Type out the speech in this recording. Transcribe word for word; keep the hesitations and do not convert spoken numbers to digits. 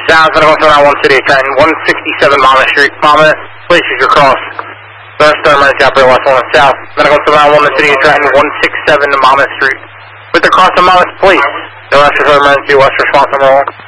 Sounds Medical seven nine one City of Trenton, one sixty-seven Monmouth Street. Monmouth, please use your cross. First emergency operator West one South. Medical seven nine one City of Trenton, one sixty-seven Monmouth Street. With the cross of Monmouth, please. No extra emergency, West response number one.